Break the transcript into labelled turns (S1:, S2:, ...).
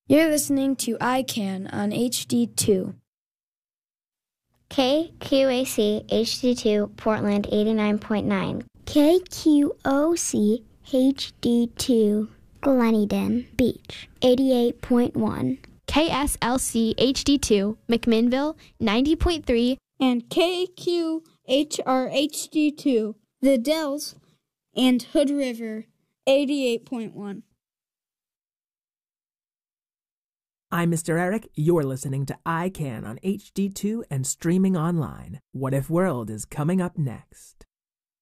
S1: You're listening to iCan on HD2.
S2: KQAC HD2 Portland 89.9.
S3: KQOC HD2 Gleneden Beach 88.1.
S4: KSLC HD2 McMinnville 90.3.
S5: And KQHR HD2 The Dells and Hood River 88.1.
S6: I'm Mr. Eric. You're listening to iCan on HD2 and streaming online. What If World is coming up next.